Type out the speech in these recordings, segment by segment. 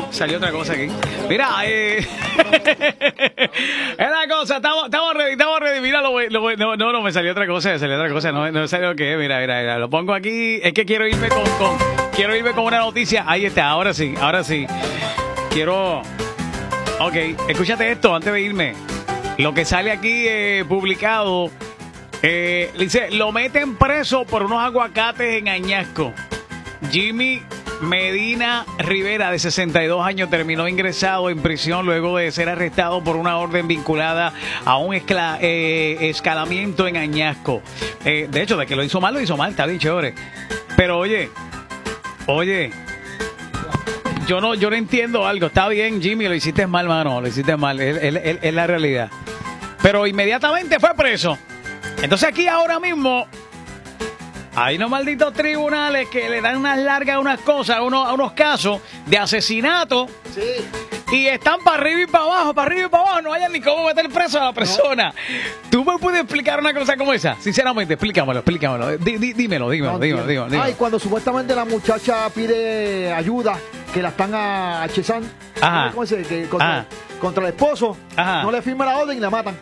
Salió otra cosa aquí. Mira, es la cosa, estamos ready. Mira, no, me salió otra cosa, no salió lo que es. Mira, lo pongo aquí. Es que quiero irme con una noticia. Ahí está, ahora sí. Ok, escúchate esto antes de irme. Lo que sale aquí publicado, dice, lo meten preso por unos aguacates en Añasco. Jimmy Medina Rivera, de 62 años, terminó ingresado en prisión luego de ser arrestado por una orden vinculada a un escalamiento en Añasco. De hecho, de que lo hizo mal, está bien chévere. Pero oye, yo no entiendo algo. Está bien, Jimmy, lo hiciste mal, mano, es la realidad. Pero inmediatamente fue preso. Entonces aquí ahora mismo hay unos malditos tribunales que le dan unas largas unas cosas a unos casos de asesinato. Sí. Y están para arriba y para abajo, no hayan ni cómo meter preso a la persona. No. ¿Tú me puedes explicar una cosa como esa? Sinceramente, explícamelo. Dímelo. Ay, cuando supuestamente la muchacha pide ayuda, que la están achezando. Ajá. ¿Cómo se dice? Contra el esposo. Ajá. No le firma la orden y la matan.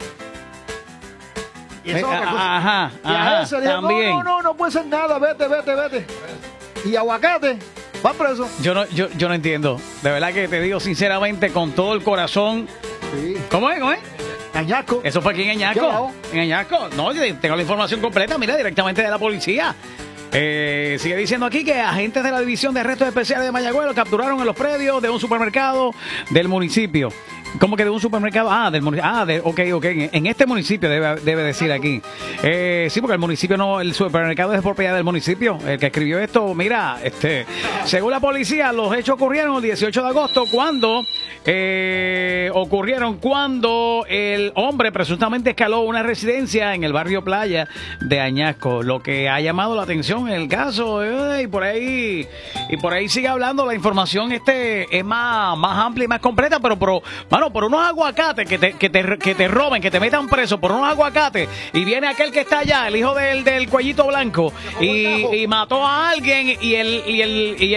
Y eso ajá. Le dijo, también. No puede ser nada, vete. Y aguacate, va preso. Yo no entiendo. De verdad que te digo sinceramente, con todo el corazón. Sí. ¿Cómo es? Añasco. ¿Eso fue aquí en Añasco? ¿En Añasco? No, yo tengo la información completa, mira, directamente de la policía. Sigue diciendo aquí que agentes de la División de Arrestos Especiales de Mayagüez lo capturaron en los predios de un supermercado del municipio. ¿Cómo que de un supermercado? Del municipio. Ok. En este municipio debe decir aquí. Sí, porque el municipio no, el supermercado es de propiedad del municipio. El que escribió esto, mira, según la policía, los hechos ocurrieron el 18 de agosto cuando el hombre presuntamente escaló una residencia en el barrio Playa de Añasco. Lo que ha llamado la atención en el caso, y por ahí sigue hablando. La información es más amplia y más completa, pero por unos aguacates que te roben, que te metan preso por unos aguacates, y viene aquel que está allá, el hijo del cuellito blanco, y mató a alguien, y